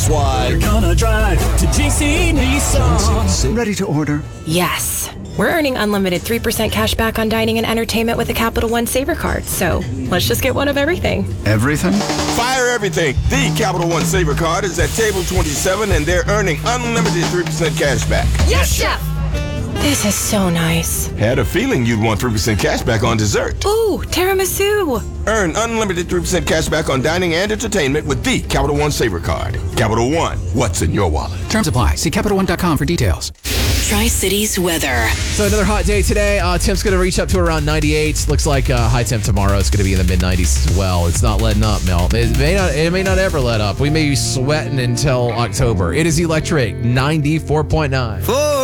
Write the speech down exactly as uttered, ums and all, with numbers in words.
why you're gonna drive to G C Nissan. Ready to order? Yes. We're earning unlimited three percent cash back on dining and entertainment with a Capital One Saver card. So let's just get one of everything. Everything? Fire everything. The Capital One Saver card is at table twenty-seven, and they're earning unlimited three percent cash back. Yes, Chef! This is so nice. Had a feeling you'd want three percent cash back on dessert. Ooh, tiramisu. Earn unlimited three percent cash back on dining and entertainment with the Capital One Saver card. Capital One, what's in your wallet? Terms apply. See Capital One dot com for details. Tri-Cities weather. So another hot day today. Uh, temp's going to reach up to around ninety-eight. Looks like uh, high temp tomorrow is going to be in the mid nineties as well. It's not letting up, Mel. It may not. It may not ever let up. We may be sweating until October. It is electric. ninety-four point nine.